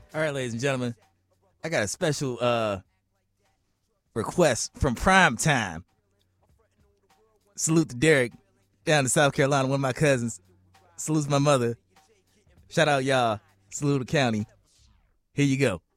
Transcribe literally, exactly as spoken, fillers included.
All right, ladies and gentlemen, I got a special uh request from Prime Time. Salute to Derek down in South Carolina, one of my cousins. Salute to my mother. Shout out y'all. Salute to County. Here you go.